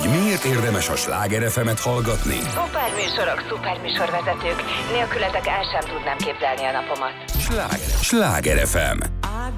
hogy miért érdemes a Sláger FM-et hallgatni? Szuperműsorok, szuperműsorvezetők. Nélkületek el sem tudnám képzelni a napomat. Sláger FM.